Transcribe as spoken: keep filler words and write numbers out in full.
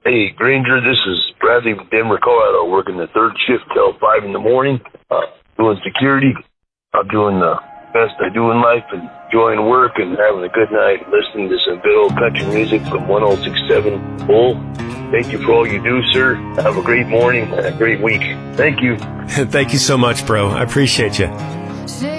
Hey, Granger, this is Bradley from Denver, Colorado, working the third shift till five in the morning, uh, doing security. I'm doing the best I do in life, and enjoying work and having a good night, listening to some good old country music from one oh six point seven Bull. Thank you for all you do, sir. Have a great morning and a great week. Thank you. Thank you so much, bro. I appreciate you.